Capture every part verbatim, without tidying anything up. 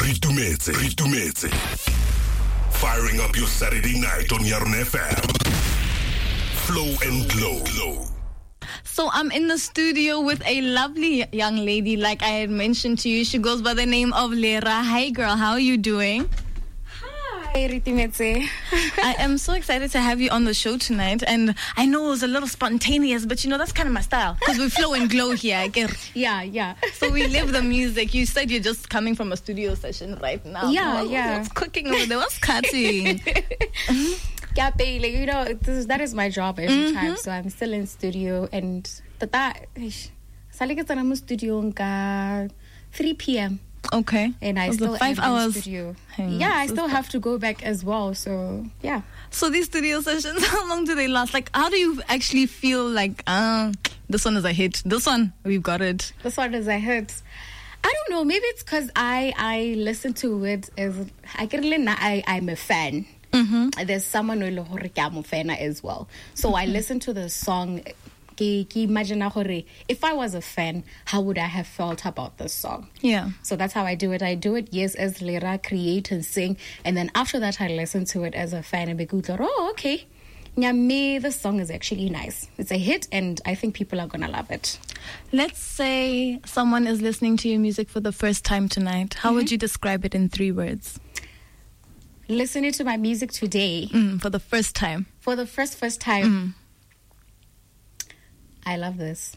Ritumetse, Ritumetse. Firing up your Saturday night on Yarn F M. Flow and Glow. Glow. So I'm in the studio with a lovely young lady, like I had mentioned to you. She goes by the name of Lera. Hi, girl. How are you doing? Hi, Ritumetse. I am so excited to have you on the show tonight. And I know it was a little spontaneous, but you know, that's kind of my style. Because we flow and glow here. I get. Yeah, yeah. So we live the music. You said you're just coming from a studio session right now. Yeah, What's, yeah. What's cooking over there? What's cutting? Yeah, babe, like, you know, this, that is my job every Mm-hmm. time. So I'm still in studio, and tata, sali ke tsena mo studio nka three p.m. Okay. and I Was it still five am hours? in studio. Hang Yeah, on, I still sister. have to go back as well. So yeah. So these studio sessions, how long do they last? Like, how do you actually feel like, uh, this one is a hit. This one, we've got it. This one is a hit. I don't know. Maybe it's because I I listen to it as I can I I'm a fan. Mm-hmm. There's someone who I'm a fan as well. So I listen to the song. Ke- ke imagine hore, if I was a fan, how would I have felt about this song? Yeah. So that's how I do it. I do it, yes, as Lera, create and sing. And then after that, I listen to it as a fan and be good. Oh, okay. Nyame, this song is actually nice. It's a hit, and I think people are going to love it. Let's say someone is listening to your music for the first time tonight. How would you describe it in three words? Listening to my music today Mm, for the first time. for the first, first time. Mm. I love this.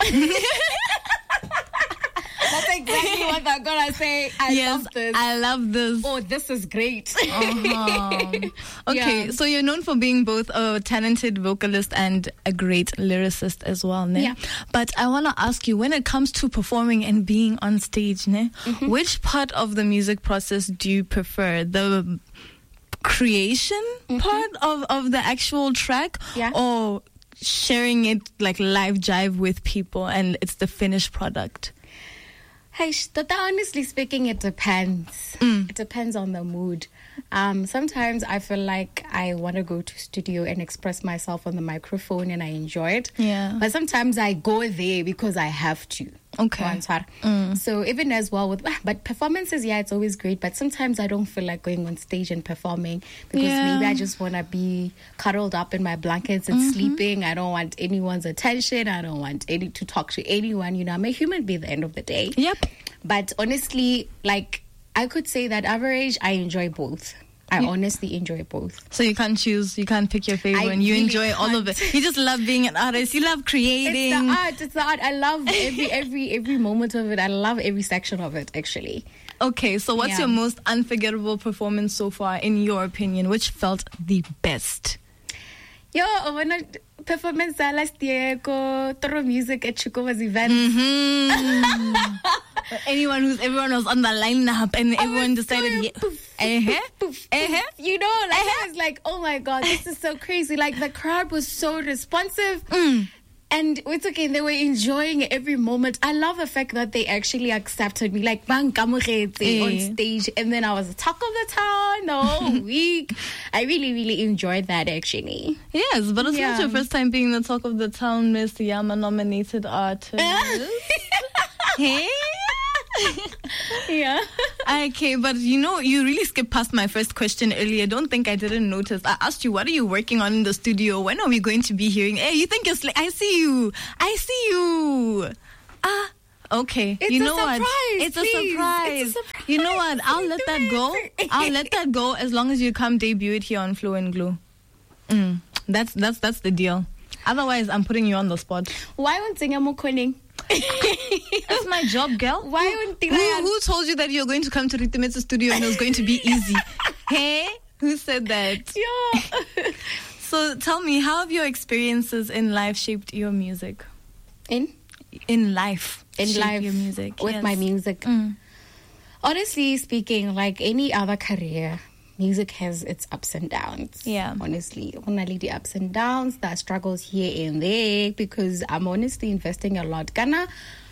That's exactly what I'm going to say. I yes, love this. I love this. Oh, this is great. Uh-huh. Okay, Yeah. so you're known for being both a talented vocalist and a great lyricist as well, ne? Yeah. But I want to ask you, when it comes to performing and being on stage, ne, Mm-hmm. which part of the music process do you prefer? The creation part of, of the actual track? Mm-hmm. Yeah. Or sharing it like live jive with people and it's the finished product? Hey, sh- Tata, honestly speaking, it depends. Mm. It depends on the mood. Um, sometimes I feel like I want to go to studio and express myself on the microphone and I enjoy it. Yeah. But sometimes I go there because I have to. Okay. Answer. Mm. So even as well with, but performances, yeah, it's always great. But sometimes I don't feel like going on stage and performing because Yeah. maybe I just want to be cuddled up in my blankets and Mm-hmm. sleeping. I don't want anyone's attention. I don't want any to talk to anyone. You know, I'm a human being at the end of the day. Yep. But honestly, like, I could say that average, I enjoy both. I Yeah. honestly enjoy both. So you can't choose, you can't pick your favorite I one. You really enjoy all of it. can't. You just love being an artist. You love creating. It's the art. It's the art. I love every every every moment of it. I love every section of it, actually. Okay, so what's Yeah. your most unforgettable performance so far, in your opinion? Which felt the best? Yo, when I performance last year, go throw music at Chikova's event. Mm-hmm. Anyone who's everyone was on the lineup and everyone was decided, going yeah, poof, uh-huh, poof, uh-huh. poof. You know, like I was like, oh my god, this is so crazy. Like the crowd was so responsive. Mm. And it's okay, they were enjoying every moment. I love the fact that they actually accepted me, like bang kamogetse Eh. on stage, and then I was the talk of the town the whole week. I really, really enjoyed that actually. Yes, but it's not Yeah. your first time being the talk of the town, Miss Yama nominated artist. Hey? Yeah. Okay, but you know, you really skipped past my first question earlier. Don't think I didn't notice. I asked you, what are you working on in the studio? When are we going to be hearing? Hey, you think you're sli- I see you. I see you. Ah, okay. It's you a know what? surprise, It's a please. surprise. It's a surprise. You know what? I'll let that go. I'll let that go as long as you come debut it here on Flow and Glow. Mm, that's that's that's the deal. Otherwise, I'm putting you on the spot. Why won't sing Mokoning? That's my job, girl. Why won't Who, who told you that you're going to come to Ritumetsu studio and it was going to be easy? Hey? Who said that? Yeah. So tell me, how have your experiences in life shaped your music? In In life. in shaped life your music. with yes. my music. Mm. Honestly speaking, like any other career, music has its ups and downs. Yeah. Honestly, only the ups and downs, the struggles here and there, because I'm honestly investing a lot. Kana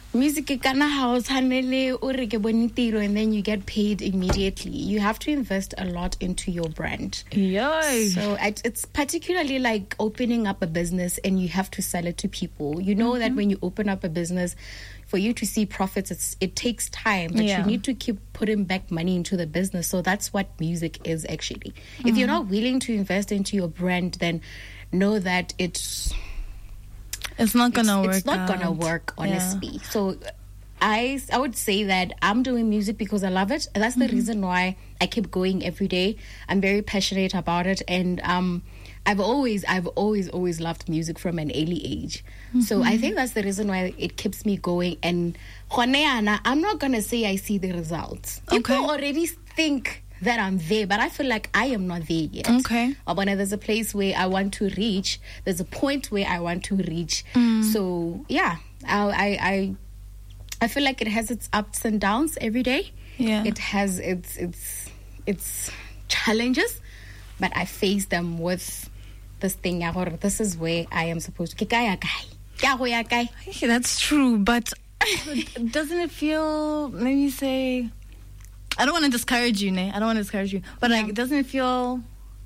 music e kana ha o tshwanele o re ke bone tiro and then you get paid immediately. You have to invest a lot into your brand. Yay. So it, it's particularly like opening up a business and you have to sell it to people. You know mm-hmm. that when you open up a business, for you to see profits, it's, it takes time, but yeah. you need to keep putting back money into the business. So that's what music is actually. Mm-hmm. If you're not willing to invest into your brand, then know that it's it's not gonna it's, work. It's not out. gonna work, honestly. Yeah. So I I would say that I'm doing music because I love it. And that's the mm-hmm. reason why I keep going every day. I'm very passionate about it, and um I've always I've always always loved music from an early age. Mm-hmm. So I think that's the reason why it keeps me going. And I'm not gonna say I see the results. People okay. already think that I'm there, but I feel like I am not there yet. Okay. But there's a place where I want to reach. There's a point where I want to reach. Mm. So yeah, I, I I I feel like it has its ups and downs every day. Yeah. It has its its its challenges, but I face them with this thing. This is where I am supposed to. That's true, but doesn't it feel? Let me say. I don't want to discourage you, ne? I don't want to discourage you. But, yeah. like, doesn't it feel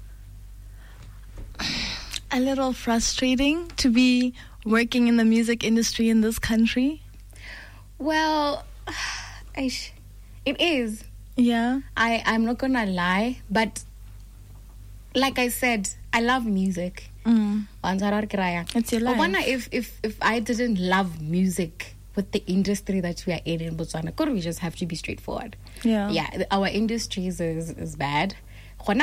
a little frustrating to be working in the music industry in this country? Well, it is. Yeah. I, I'm not going to lie. But, like I said, I love music. Mm. It's your life. I wonder if, if, if I didn't love music with the industry that we are in in Botswana, could we just have to be straightforward? Yeah. Yeah, our industry is, is bad. Because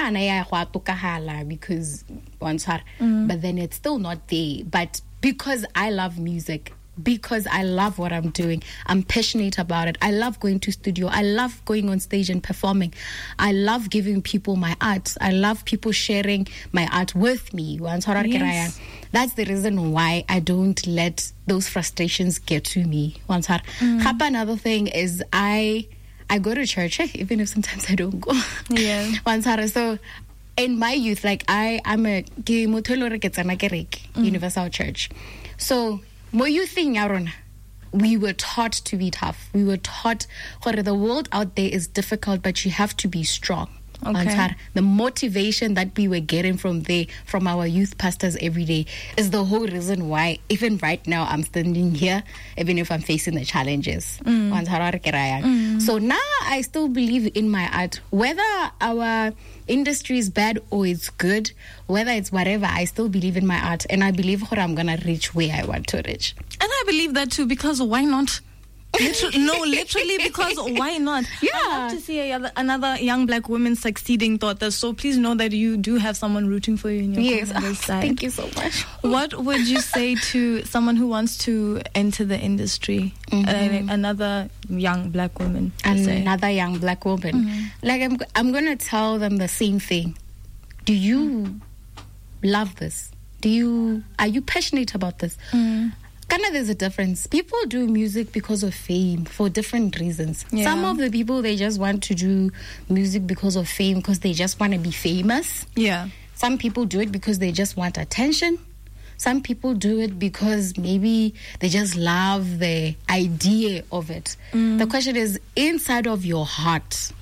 mm. but then it's still not there. But because I love music, because I love what I'm doing, I'm passionate about it. I love going to studio. I love going on stage and performing. I love giving people my art. I love people sharing my art with me. Yes. That's the reason why I don't let those frustrations get to me. Mm. Another thing is I I go to church, even if sometimes I don't go. Yeah. So in my youth, like I, I'm a Universal Church. So mo youthing yarona, we were taught to be tough. We were taught that the world out there is difficult, but you have to be strong. Okay. The motivation that we were getting from there, from our youth pastors every day, is the whole reason why, even right now, I'm standing here, even if I'm facing the challenges. Mm. Mm. So now I still believe in my art. Whether our industry is bad or it's good, whether it's whatever, I still believe in my art. And I believe that I'm going to reach where I want to reach. And I believe that too, because why not? Literally, no, literally, because why not? Yeah. I love to see a, another young black woman succeeding, daughter. So please know that you do have someone rooting for you in your yes. corner this side. Thank you so much. What would you say to someone who wants to enter the industry? Mm-hmm. Uh, another young black woman. Another say. young black woman. Mm-hmm. Like I'm, I'm going to tell them the same thing. Do you love this? Do you? Are you passionate about this? Mm. Kind of, there's a difference. People do music because of fame for different reasons. Yeah. Some of the people, they just want to do music because of fame, because they just want to be famous. Yeah. Some people do it because they just want attention. Some people do it because maybe they just love the idea of it. Mm. The question is, inside of your heart,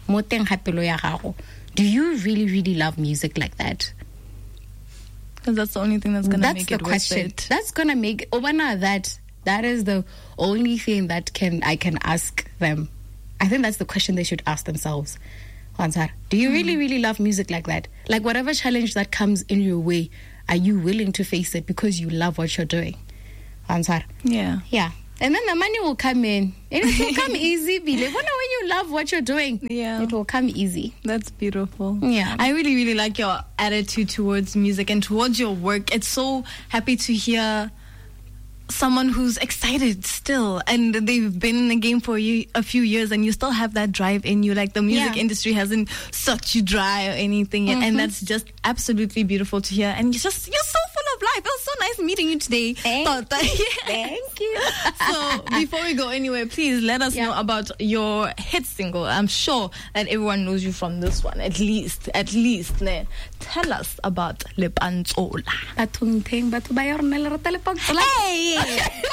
do you really, really love music like that? Because that's the only thing that's going to make the it question. worth it. That's going to make it. Obana, that that is the only thing that can I can ask them. I think that's the question they should ask themselves. Ansar, do you mm. really, really love music like that? Like whatever challenge that comes in your way, are you willing to face it because you love what you're doing? Ansar. Yeah. Yeah. And then the money will come in. And it will come easy. When you love what you're doing, yeah, it will come easy. That's beautiful. Yeah. I really, really like your attitude towards music and towards your work. It's so happy to hear someone who's excited still, and they've been in the game for you, a few years, and you still have that drive in you. Like the music yeah. industry hasn't sucked you dry or anything yet, mm-hmm. and that's just absolutely beautiful to hear. And you're just you're so full of life. It was so nice meeting you today. Thank, Thank you. So before we go anywhere, please let us yeah. know about your hit single. I'm sure that everyone knows you from this one, at least. At least, ne? Tell us about Lepantsola. Hey.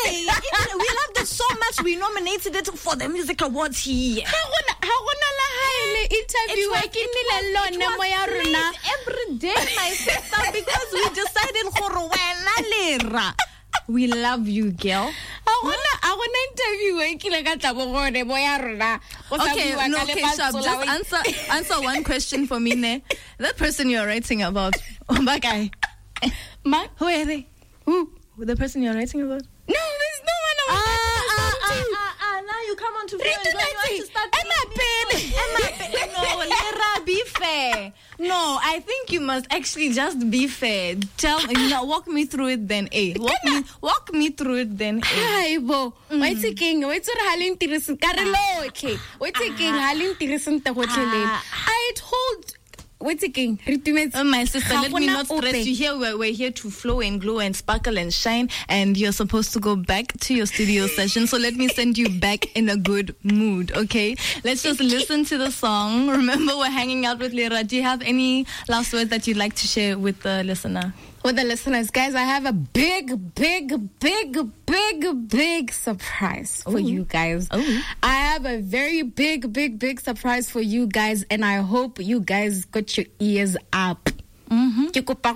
Hey, it, we loved it so much. We nominated it for the Music Awards here. Ha gona la haile interview e ke nile lona mo ya rona every day, my sister, because we decided gore wena Lera. We love you, girl. Ha gona ha gona interview e kile ka tla bo gone mo ya rona. Okay, no, okay, Shab, just answer answer one question for me, ne. That person you're writing about, oh, my guy. Ma, who are they? Who? The person you're writing about? No, there's no one. Ah, ah, ah, ah, ah, now you come on to Flow and Glow. You want to start Emma Emma No, Lera, be fair. No, I think you must actually just be fair. Tell you know, walk me through it then. A. Walk me walk me through it then. A. Hi, bo. Wait a king. Wait a halin tirisan. Karelo, okay. Wait a king. Halin tirisan ta hotel. I told. Wait a king. Oh, my sister, let me not stress you here. We're, we're here to flow and glow and sparkle and shine, and you're supposed to go back to your studio session. So let me send you back in a good mood, okay? Let's just listen to the song. Remember, we're hanging out with Lera. Do you have any last words that you'd like to share with the listener? With the listeners, guys, I have a big, big, big, big, big surprise for Ooh. you guys. Ooh. I have a very big, big, big surprise for you guys, and I hope you guys got your ears up. Mm-hmm.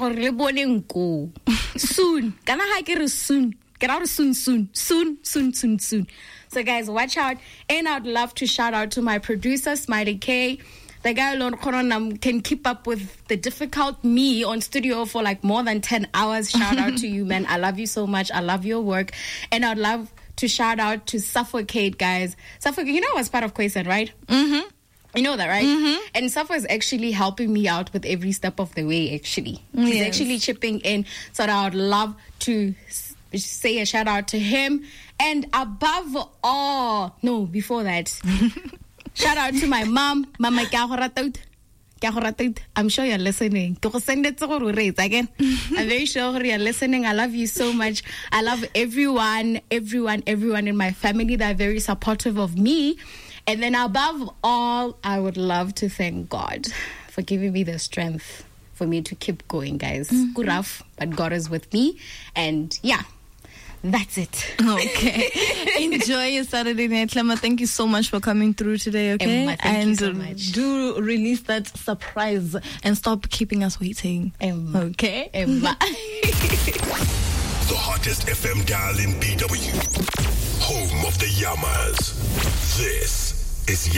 Soon. Can I hike it soon? Get out soon, soon, soon, soon, soon, soon. So, guys, watch out. And I'd love to shout out to my producer, Smiley K. The guy alone can keep up with the difficult me on studio for like more than ten hours. Shout out to you, man. I love you so much. I love your work. And I'd love to shout out to Suffocate, guys. Suffocate, you know, I was part of Quayside, right? Mm-hmm. You know that, right? Mm-hmm. And Safa is actually helping me out with every step of the way, actually. He's yes. actually chipping in. So I would love to say a shout out to him. And above all, no, before that... shout out to my mom, Mama Kahoratout. Kahoratout. I'm sure you're listening. Again. I'm very sure you're listening. I love you so much. I love everyone, everyone, everyone in my family that are very supportive of me. And then above all, I would love to thank God for giving me the strength for me to keep going, guys. Mm-hmm. Good rough, but God is with me. And yeah. That's it. Okay. Enjoy your Saturday night, Lema. Thank you so much for coming through today, okay? Emma, thank and you so much. Do release that surprise and stop keeping us waiting. Emma. Okay? Emma. The hottest F M dial in B W. Home of the Yamas. This is